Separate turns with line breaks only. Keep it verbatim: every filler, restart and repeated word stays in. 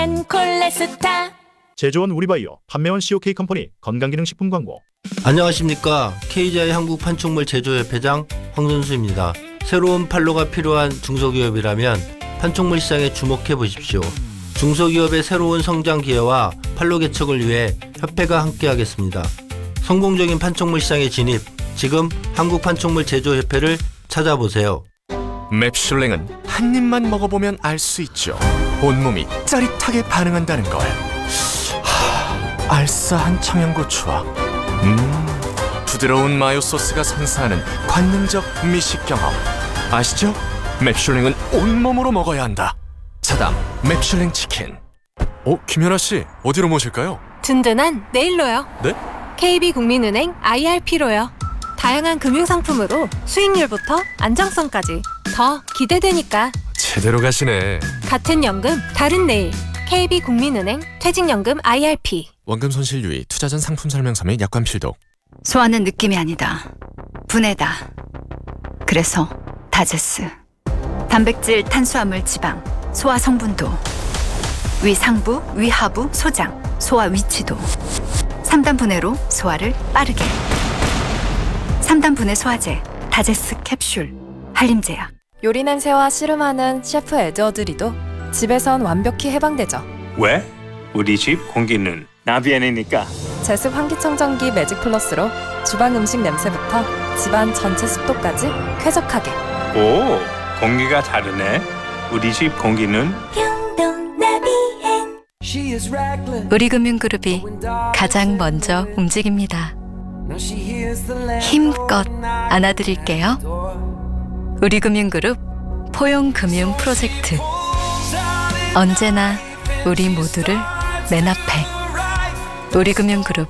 콜레스타.
제조원 우리바이오, 판매원 씨오케이 컴퍼니 건강기능식품 광고.
안녕하십니까. 케이지아이 한국판촉물 제조협회장 황선수입니다. 새로운 판로가 필요한 중소기업이라면 판촉물 시장에 주목해 보십시오. 중소기업의 새로운 성장 기회와 판로 개척을 위해 협회가 함께하겠습니다. 성공적인 판촉물 시장에 진입, 지금 한국판촉물 제조협회를 찾아보세요.
맵슐랭은 한 입만 먹어보면 알 수 있죠. 온몸이 짜릿하게 반응한다는 걸. 하, 알싸한 청양고추와 음, 부드러운 마요 소스가 선사하는 관능적 미식 경험. 아시죠? 맵슐랭은 온몸으로 먹어야 한다. 차담 맵슐랭 치킨. 어, 김연아 씨 어디로 모실까요?
든든한 네일로요.
네?
케이비국민은행 아이알피로요. 다양한 금융상품으로 수익률부터 안정성까지 더 기대되니까.
제대로 가시네.
같은 연금 다른 내일. 케이비국민은행 퇴직연금 아이알피.
원금 손실 유의, 투자 전 상품 설명서 및 약관 필독.
소화는 느낌이 아니다. 분해다. 그래서 다제스. 단백질, 탄수화물, 지방, 소화 성분도, 위 상부, 위 하부, 소장, 소화 위치도. 삼 단 분해로 소화를 빠르게. 삼 단 분해 소화제, 다제스 캡슐, 한림제약.
요리 냄새와 씨름하는 셰프 에드워드리도 집에선 완벽히 해방되죠.
왜? 우리 집 공기는 나비엔이니까.
제습 환기청정기 매직 플러스로 주방 음식 냄새부터 집안 전체 습도까지 쾌적하게.
오, 공기가 다르네. 우리 집 공기는
우리금융그룹이 가장 먼저 움직입니다. 힘껏 안아드릴게요. 우리금융그룹 포용금융 프로젝트. 언제나 우리 모두를 맨 앞에. 우리금융그룹